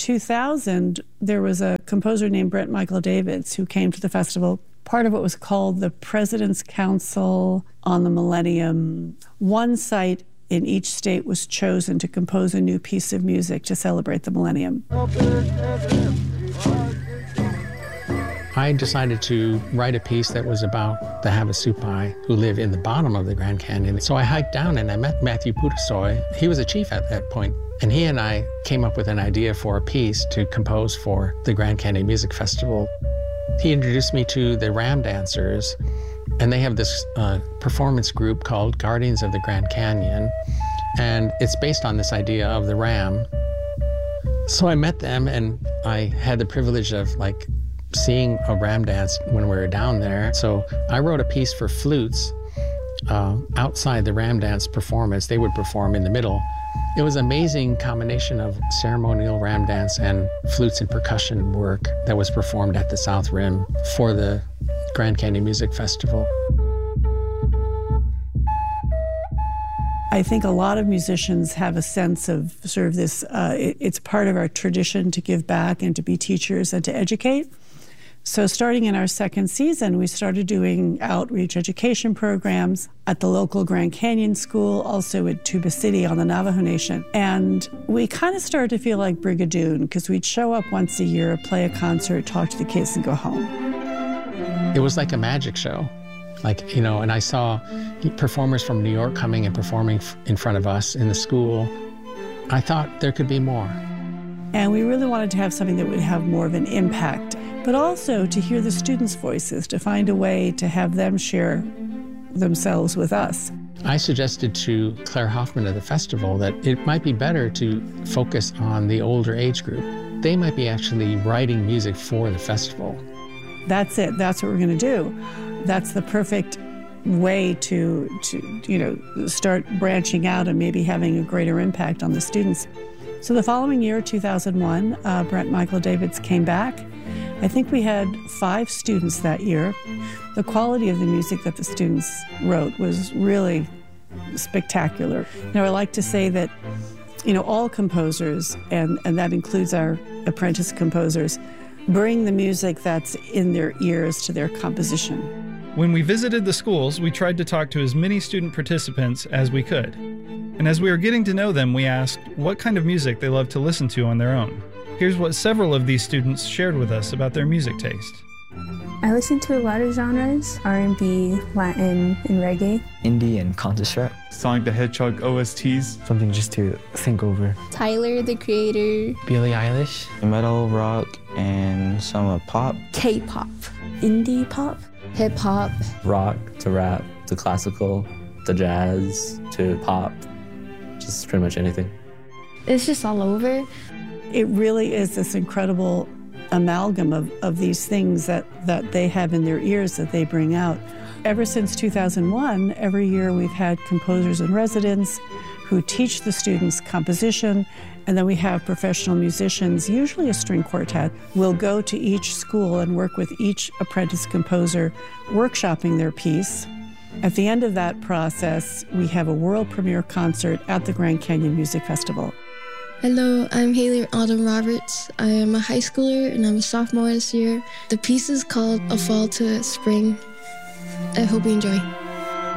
2000, there was a composer named Brent Michael Davids who came to the festival. Part of it was called the President's Council on the Millennium. One site in each state was chosen to compose a new piece of music to celebrate the millennium. I decided to write a piece that was about the Havasupai who live in the bottom of the Grand Canyon. So I hiked down and I met Matthew Putusoy. He was a chief at that point, and he and I came up with an idea for a piece to compose for the Grand Canyon Music Festival. He introduced me to the Ram Dancers, and they have this performance group called Guardians of the Grand Canyon, and it's based on this idea of the ram. So I met them, and I had the privilege of seeing a ram dance when we were down there. So I wrote a piece for flutes outside the ram dance performance. They would perform in the middle. It was an amazing combination of ceremonial ram dance and flutes and percussion work that was performed at the South Rim for the Grand Canyon Music Festival. I think a lot of musicians have a sense of sort of this, it's part of our tradition to give back and to be teachers and to educate. So starting in our second season, we started doing outreach education programs at the local Grand Canyon School, also at Tuba City on the Navajo Nation. And we kind of started to feel like Brigadoon, because we'd show up once a year, play a concert, talk to the kids, and go home. It was like a magic show. And I saw performers from New York coming and performing in front of us in the school. I thought there could be more. And we really wanted to have something that would have more of an impact, but also to hear the students' voices, to find a way to have them share themselves with us. I suggested to Claire Hoffman of the festival that it might be better to focus on the older age group. They might be actually writing music for the festival. That's it. That's what we're going to do. That's the perfect way to start branching out and maybe having a greater impact on the students. So the following year, 2001, Brent Michael Davids came back. I think we had 5 students that year. The quality of the music that the students wrote was really spectacular. I like to say that, all composers, and that includes our apprentice composers, bring the music that's in their ears to their composition. When we visited the schools, we tried to talk to as many student participants as we could. And as we were getting to know them, we asked what kind of music they love to listen to on their own. Here's what several of these students shared with us about their music taste. I listen to a lot of genres: R&B, Latin, and reggae. Indie and contest rap. Sonic the Hedgehog OSTs. Something just to think over. Tyler, the Creator. Billie Eilish. Metal, rock, and some pop. K-pop. Indie pop. Hip-hop. Rock to rap to classical to jazz to pop. Just pretty much anything. It's just all over. It really is this incredible amalgam of these things that they have in their ears that they bring out. Ever since 2001, every year we've had composers in residence who teach the students composition, and then we have professional musicians, usually a string quartet, will go to each school and work with each apprentice composer, workshopping their piece. At the end of that process, we have a world premiere concert at the Grand Canyon Music Festival. Hello, I'm Haley Autumn Roberts. I am a high schooler and I'm a sophomore this year. The piece is called A Fall to Spring. I hope you enjoy.